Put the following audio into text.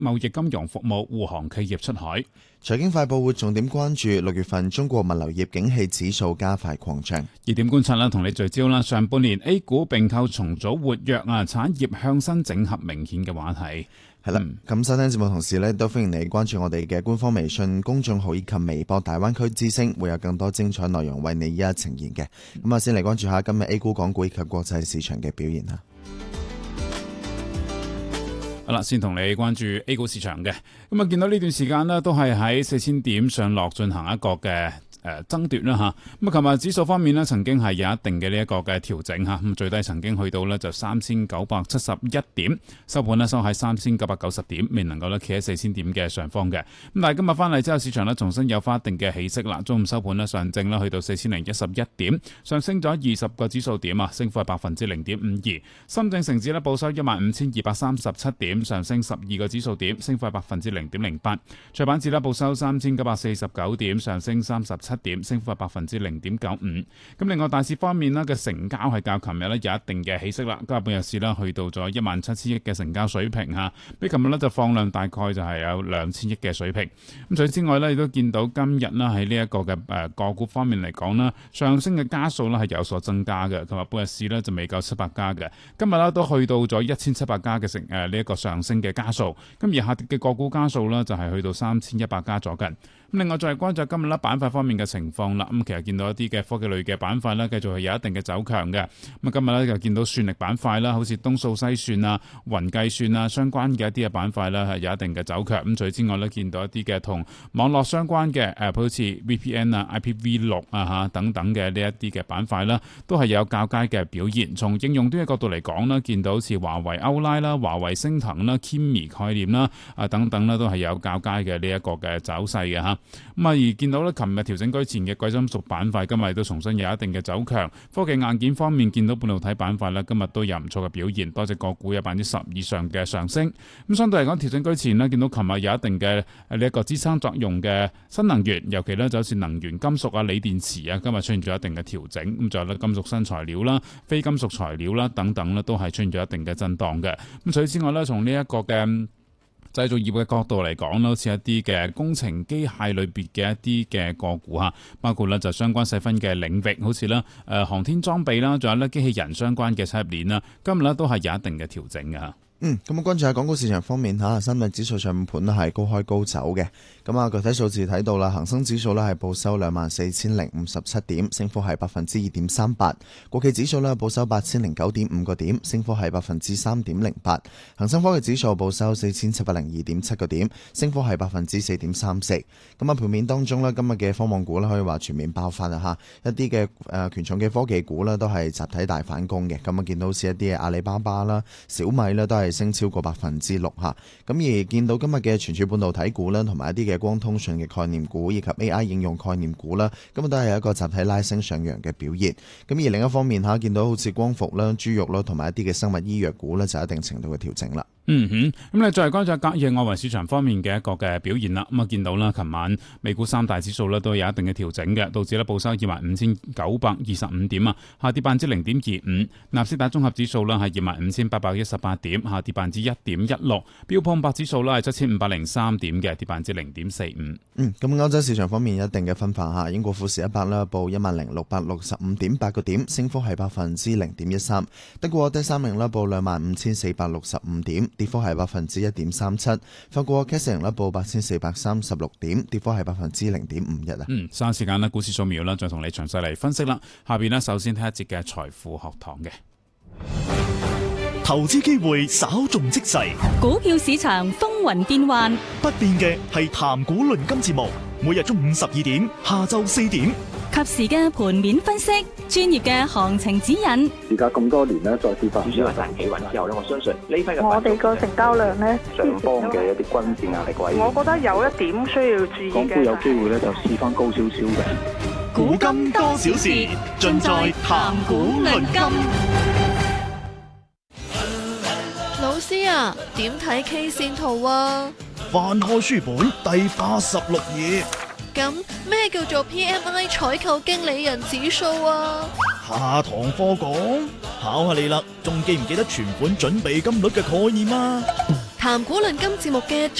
貿易金融服務、護航企業出海。 財經快報會重點關注6月份中國物流業景氣指數加快擴張。 熱點觀察啦，同你聚焦啦。上半年 A 股併購重組活躍啊，產業向新整合明顯嘅話題。 係啦，咁收聽節目同時呢，都歡迎你關注我哋嘅官方微信公眾號以及微博大灣區之聲，會有更多精彩內容為你一一呈現嘅。咁啊，先嚟關注下今日 A 股、港股以及國際市場嘅表現啦。 好啦，先同你關注 A 股市場嘅。咁啊，見到呢段時間呢，都係喺4000點上落進行一個嘅爭奪啦嚇。咁啊，琴日指數方面呢，曾經係有一定嘅呢一個嘅調整嚇。咁最低曾經去到呢就3971點，收盤呢收喺3990點，未能夠呢企喺4000點嘅上方嘅。咁但係今日翻嚟之後，市場呢重新有翻一定嘅起色啦。中午收盤呢，上證呢去到4011點，上升咗20個指數點啊，升幅係0.52%。深證成指呢報收15237點，上升12個指數點，升幅係0.08%。創板指呢報收3949點，上升37點，升幅係0.95%。咁另外大市方面呢嘅成交係較琴日呢有一定嘅起色啦，今日半日市呢去到咗17000億嘅成交水平嚇，比琴日呢就放量大概就係有2000億嘅水平。咁除此之外呢，亦都見到今日呢喺呢一個嘅個股方面嚟講呢，上升嘅家數呢係有所增加嘅。琴日半日市呢就未夠700家嘅，今日呢都去到咗1700家嘅呢一個上升嘅家數。咁而下跌嘅個股家數呢就係去到3100家左近。咁另外再係關注今日咧板塊方面嘅情況啦。咁其實見到一啲嘅科技類嘅板塊咧，繼續係有一定嘅走強嘅。咁今日咧就見到算力板塊啦，好似東數西算啊、雲計算啊相關嘅一啲嘅板塊咧係有一定嘅走強。咁除此之外咧，見到一啲嘅同網絡相關嘅好似 VPN 啊、IPv6 啊嚇等等嘅呢一啲嘅板塊啦，都係有較佳嘅表現。從應用端嘅角度嚟講啦，見到好似華為歐拉啦、華為升騰啦、Kimi 概念啦等等啦，都係有較佳嘅呢一個嘅走勢嘅嚇。咁而見到咧，琴日調整居前嘅貴金屬板塊，今日都重新有一定嘅走強。科技硬件方面，見到半導體板塊咧，今日都有唔錯嘅表現，多隻個股有10%以上嘅上升。咁相對嚟講，調整居前呢，見到琴日有一定嘅呢一個支撐作用嘅新能源，尤其呢就好似能源金屬啊、鋰電池啊，今日出現咗一定嘅調整。咁仲有咧金屬新材料啦、非金屬材料啦等等呢，都係出現咗一定嘅震盪嘅。咁除此之外呢，從呢一個嘅製造業嘅角度嚟講，好似一啲嘅工程機械類別嘅一啲嘅個股嚇，包括咧就相關細分嘅領域，好似咧航天裝備啦，仲有咧機器人相關嘅產業鏈啦，今日咧都係有一定嘅調整嘅嚇。 咁關注下港股市場方面嚇，三日指數上盤咧係高開高走嘅。咁啊，具體數字睇到啦，恒生指數咧係報收24057點，升幅係2.38%。國企指數咧報收8009.5個點，升幅係3.08%。恒生科技指數報收4702.7個點，升幅係4.34%。咁啊，盤面當中咧，今日嘅科網股咧可以話全面爆發啊嚇，一啲嘅權重嘅科技股咧都係集體大反攻嘅。咁啊，見到好似一啲嘅阿里巴巴啦、小米咧都係升超過6%嚇，咁而見到今日嘅存儲半導體股啦，同埋一啲嘅光通訊嘅概念股以及 AI 應用概念股啦，咁都係有一個集體拉升上揚嘅表現。咁而另一方面嚇，見到好似光伏啦、豬肉啦，同埋一啲嘅生物醫藥股咧，就有一定程度嘅調整啦。 咁你再嚟關注隔夜外圍市場方面嘅一個嘅表現啦。咁啊，見到啦，琴晚美股三大指數咧都有一定嘅調整嘅，道指咧報收25925點啊，下跌0.25%。納斯達綜合指數咧係25818點，下跌1.16%。標普500指數咧係7503點嘅，跌0.45%。 咁歐洲市場方面有一定嘅分化嚇，英國富時100啦報10665.8個點，升幅係0.13%。德國第三名啦報25465點，跌幅係1.37%。法國 CAC 啦報8436點，跌幅係0.51%啊。 稍後時間呢，股市掃描啦，再同你詳細嚟分析啦。下邊呢，首先睇一節嘅財富學堂嘅投資機會稍縱即逝， 股票市場風雲變幻， 不變嘅係談股論金節目，每日中午12點，下晝4點。 及時嘅盤面分析，專業嘅行情指引。 而家咁多年咧，再次發主要係賺企穩之後咧，我相信呢批嘅我哋個成交量咧， 上方嘅一啲均線壓力位， 我覺得有一點需要注意嘅。 港股有機會咧就試翻高少少嘅。 古今多少事，盡在談股論金。 老師啊，點睇 K 線圖啊？ 翻開書本第86頁。 咁咩叫做 PMI 採購經理人指數啊？ 下堂課講，考下你啦，仲記唔記得存款準備金率嘅概念啊？ 談股論金節目嘅